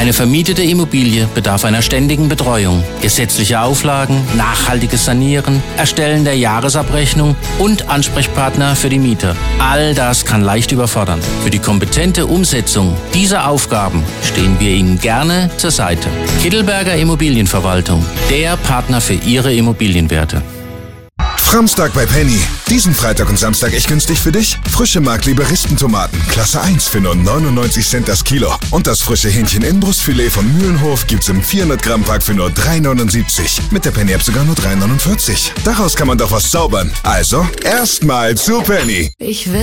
Eine vermietete Immobilie bedarf einer ständigen Betreuung, gesetzliche Auflagen, nachhaltiges Sanieren, Erstellen der Jahresabrechnung und Ansprechpartner für die Mieter. All das kann leicht überfordern. Für die kompetente Umsetzung dieser Aufgaben stehen wir Ihnen gerne zur Seite. Kittelberger Immobilienverwaltung, der Partner für Ihre Immobilienwerte. Framstag bei Penny. Diesen Freitag und Samstag echt günstig für dich. Frische Mark-Liberistentomaten, Klasse 1 für nur 99 Cent das Kilo. Und das frische Hähnchen-Inbrustfilet von Mühlenhof gibt's im 400-Gramm-Pack für nur 3,79. Mit der Penny-App sogar nur 3,49. Daraus kann man doch was zaubern. Also, erstmal zu Penny. Ich will